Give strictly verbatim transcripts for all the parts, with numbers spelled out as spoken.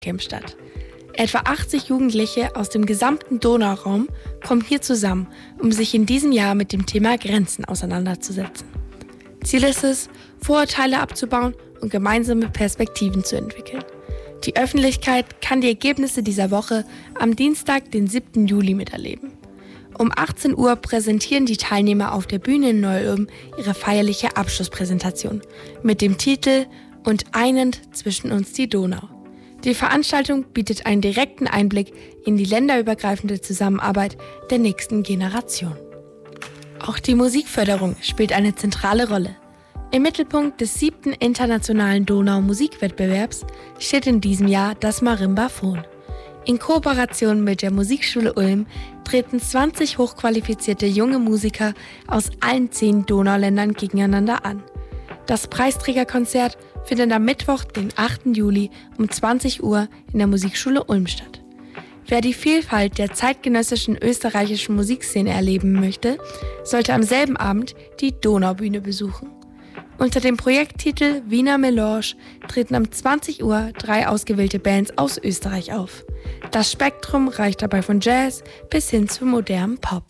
Camp statt. Etwa achtzig Jugendliche aus dem gesamten Donauraum kommen hier zusammen, um sich in diesem Jahr mit dem Thema Grenzen auseinanderzusetzen. Ziel ist es, Vorurteile abzubauen und gemeinsame Perspektiven zu entwickeln. Die Öffentlichkeit kann die Ergebnisse dieser Woche am Dienstag, den siebten Juli miterleben. Um achtzehn Uhr präsentieren die Teilnehmer auf der Bühne in Neu-Ulm ihre feierliche Abschlusspräsentation mit dem Titel »Und einend zwischen uns die Donau«. Die Veranstaltung bietet einen direkten Einblick in die länderübergreifende Zusammenarbeit der nächsten Generation. Auch die Musikförderung spielt eine zentrale Rolle. Im Mittelpunkt des siebten internationalen Donau-Musikwettbewerbs steht in diesem Jahr das Marimbaphon. In Kooperation mit der Musikschule Ulm treten zwanzig hochqualifizierte junge Musiker aus allen zehn Donauländern gegeneinander an. Das Preisträgerkonzert findet am Mittwoch, den achten Juli um zwanzig Uhr in der Musikschule Ulm statt. Wer die Vielfalt der zeitgenössischen österreichischen Musikszene erleben möchte, sollte am selben Abend die Donaubühne besuchen. Unter dem Projekttitel Wiener Melange treten um zwanzig Uhr drei ausgewählte Bands aus Österreich auf. Das Spektrum reicht dabei von Jazz bis hin zu modernem Pop.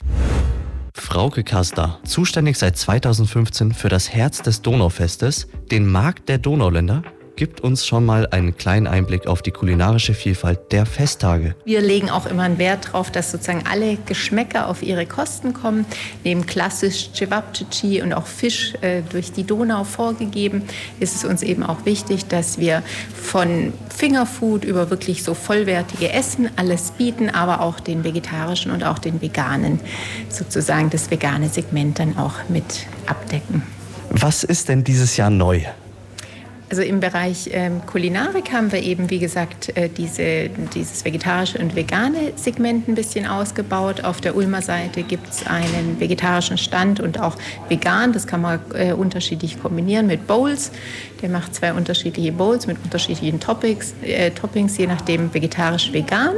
Frauke Kaster, zuständig seit zweitausendfünfzehn für das Herz des Donaufestes, den Markt der Donauländer, gibt uns schon mal einen kleinen Einblick auf die kulinarische Vielfalt der Festtage. Wir legen auch immer einen Wert darauf, dass sozusagen alle Geschmäcker auf ihre Kosten kommen. Neben klassisch Cevapcici und auch Fisch äh, durch die Donau vorgegeben, ist es uns eben auch wichtig, dass wir von Fingerfood über wirklich so vollwertige Essen alles bieten, aber auch den vegetarischen und auch den veganen, sozusagen das vegane Segment dann auch mit abdecken. Was ist denn dieses Jahr neu? Also im Bereich ähm, Kulinarik haben wir eben, wie gesagt, äh, diese, dieses vegetarische und vegane Segment ein bisschen ausgebaut. Auf der Ulmer Seite gibt es einen vegetarischen Stand und auch vegan. Das kann man äh, unterschiedlich kombinieren mit Bowls. Der macht zwei unterschiedliche Bowls mit unterschiedlichen Toppings, äh, Toppings, je nachdem vegetarisch-vegan.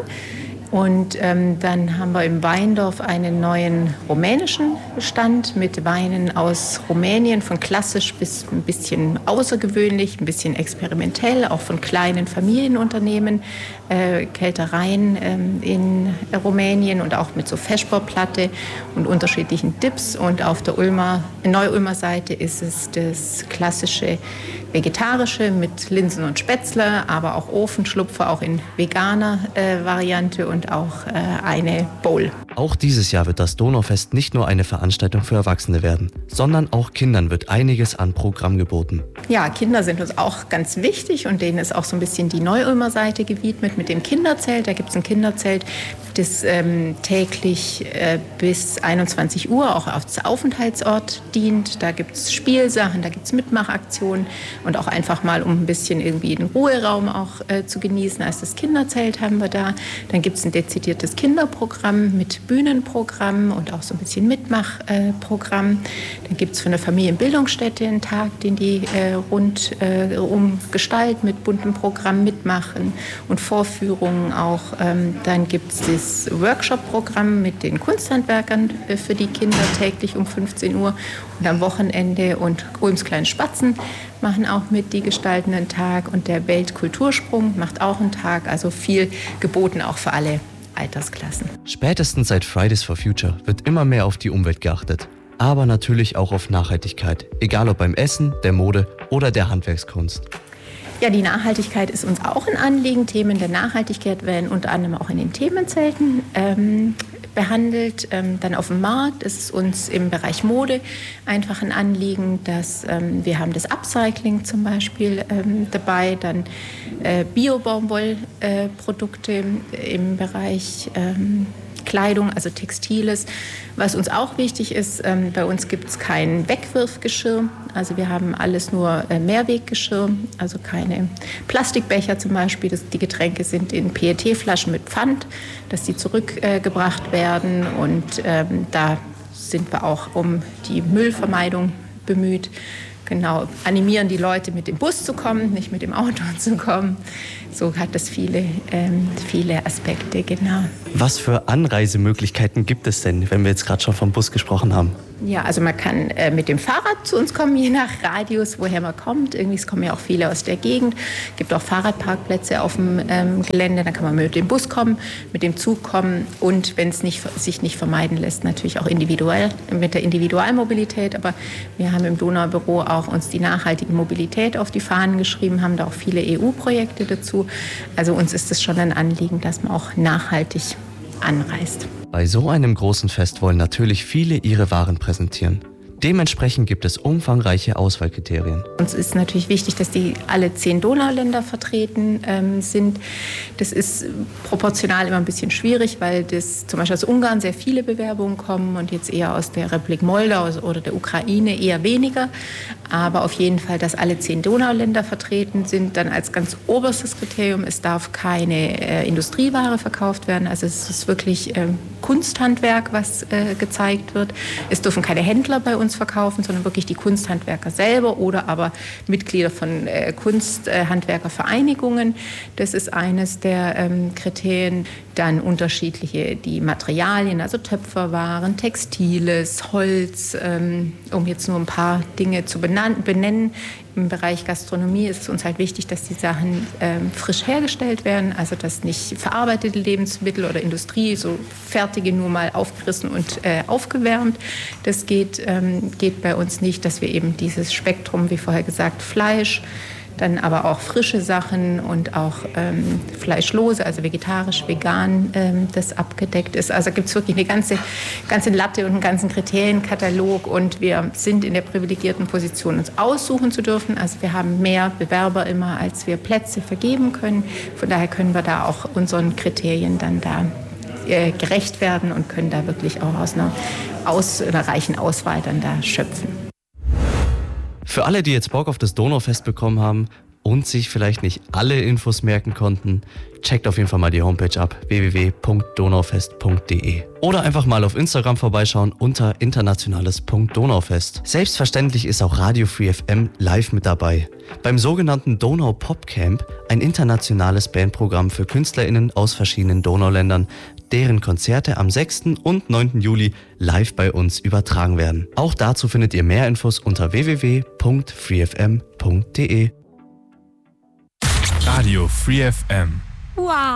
Und ähm, dann haben wir im Weindorf einen neuen rumänischen Stand mit Weinen aus Rumänien, von klassisch bis ein bisschen außergewöhnlich, ein bisschen experimentell, auch von kleinen Familienunternehmen, äh, Keltereien ähm, in Rumänien und auch mit so Feschbauplatte und unterschiedlichen Dips. Und auf der Ulmer, Neu-Ulmer Seite ist es das klassische Vegetarische mit Linsen und Spätzle, aber auch Ofenschlupfer, auch in veganer äh, Variante und auch äh, eine Bowl. Auch dieses Jahr wird das Donaufest nicht nur eine Veranstaltung für Erwachsene werden, sondern auch Kindern wird einiges an Programm geboten. Ja, Kinder sind uns auch ganz wichtig und denen ist auch so ein bisschen die Neu-Ulmer Seite gewidmet mit dem Kinderzelt. Da gibt es ein Kinderzelt, das ähm, täglich äh, bis einundzwanzig Uhr auch als Aufenthaltsort dient. Da gibt es Spielsachen, da gibt es Mitmachaktionen und auch einfach mal, um ein bisschen irgendwie den Ruheraum auch äh, zu genießen. Als das Kinderzelt haben wir da. Dann gibt es ein dezidiertes Kinderprogramm mit Bühnenprogramm und auch so ein bisschen Mitmachprogramm. Äh, Dann gibt es von der Familienbildungsstätte einen Tag, den die äh, rund äh, um gestalten, mit buntem Programm mitmachen und Vorführungen auch. Ähm, dann gibt es das Workshop-Programm mit den Kunsthandwerkern äh, für die Kinder täglich um fünfzehn Uhr und am Wochenende. Und Ulms kleinen Spatzen machen auch mit, die gestalten einen Tag. Und der Weltkultursprung macht auch einen Tag. Also viel geboten auch für alle Altersklassen. Spätestens seit Fridays for Future wird immer mehr auf die Umwelt geachtet. Aber natürlich auch auf Nachhaltigkeit, egal ob beim Essen, der Mode oder der Handwerkskunst. Ja, die Nachhaltigkeit ist uns auch ein Anliegen. Themen der Nachhaltigkeit werden unter anderem auch in den Themenzelten ähm, behandelt. Ähm, dann auf dem Markt ist es uns im Bereich Mode einfach ein Anliegen, dass ähm, wir haben das Upcycling zum Beispiel ähm, dabei, dann äh, Bio-Baumwollprodukte äh, im Bereich ähm, Kleidung, also Textiles. Was uns auch wichtig ist, ähm, bei uns gibt es kein Wegwirfgeschirr. Also wir haben alles nur äh, Mehrweggeschirr, also keine Plastikbecher zum Beispiel. Das, die Getränke sind in P E T-Flaschen mit Pfand, dass die zurückgebracht äh, werden. Und ähm, da sind wir auch um die Müllvermeidung bemüht. Genau, animieren die Leute mit dem Bus zu kommen, nicht mit dem Auto zu kommen. so hat es viele, ähm, viele Aspekte, genau. Was für Anreisemöglichkeiten gibt es denn, wenn wir jetzt gerade schon vom Bus gesprochen haben? Ja, also man kann äh, mit dem Fahrrad zu uns kommen, je nach Radius, woher man kommt. Irgendwie es kommen ja auch viele aus der Gegend. Es gibt auch Fahrradparkplätze auf dem ähm, Gelände. Da kann man mit dem Bus kommen, mit dem Zug kommen und wenn es nicht, sich nicht vermeiden lässt, natürlich auch individuell mit der Individualmobilität. Aber wir haben im Donaubüro auch uns die nachhaltige Mobilität auf die Fahnen geschrieben, haben da auch viele E U-Projekte dazu. Also uns ist es schon ein Anliegen, dass man auch nachhaltig anreist. Bei so einem großen Fest wollen natürlich viele ihre Waren präsentieren. Dementsprechend gibt es umfangreiche Auswahlkriterien. Uns ist natürlich wichtig, dass die alle zehn Donauländer vertreten ähm, sind. Das ist proportional immer ein bisschen schwierig, weil das zum Beispiel aus Ungarn sehr viele Bewerbungen kommen und jetzt eher aus der Republik Moldau oder der Ukraine eher weniger. Aber auf jeden Fall, dass alle zehn Donauländer vertreten sind, dann als ganz oberstes Kriterium, es darf keine äh, Industrieware verkauft werden. Also es ist wirklich äh, Kunsthandwerk, was äh, gezeigt wird. Es dürfen keine Händler bei uns verkaufen, sondern wirklich die Kunsthandwerker selber oder aber Mitglieder von äh, Kunsthandwerkervereinigungen. Das ist eines der ähm, Kriterien. Dann unterschiedliche die Materialien, also Töpferwaren, Textiles, Holz, ähm, um jetzt nur ein paar Dinge zu benan- benennen. Im Bereich Gastronomie ist es uns halt wichtig, dass die Sachen ähm, frisch hergestellt werden, also dass nicht verarbeitete Lebensmittel oder Industrie, so fertige nur mal aufgerissen und äh, aufgewärmt. Das geht, ähm, geht bei uns nicht, dass wir eben dieses Spektrum, wie vorher gesagt, Fleisch, dann aber auch frische Sachen und auch ähm, fleischlose, also vegetarisch, vegan, ähm, das abgedeckt ist. Also gibt es wirklich eine ganze, ganze Latte und einen ganzen Kriterienkatalog und wir sind in der privilegierten Position, uns aussuchen zu dürfen. Also wir haben mehr Bewerber immer, als wir Plätze vergeben können. Von daher können wir da auch unseren Kriterien dann da äh, gerecht werden und können da wirklich auch aus einer, aus einer reichen Auswahl dann da schöpfen. Für alle, die jetzt Bock auf das Donaufest bekommen haben und sich vielleicht nicht alle Infos merken konnten, checkt auf jeden Fall mal die Homepage ab, w w w punkt donaufest punkt d e. Oder einfach mal auf Instagram vorbeischauen unter internationales punkt donaufest. Selbstverständlich ist auch Radio Free F M live mit dabei. Beim sogenannten Donau Pop Camp, ein internationales Bandprogramm für KünstlerInnen aus verschiedenen Donauländern, deren Konzerte am sechsten und neunten Juli live bei uns übertragen werden. Auch dazu findet ihr mehr Infos unter w w w punkt free f m punkt d e. Radio Free F M. Wow.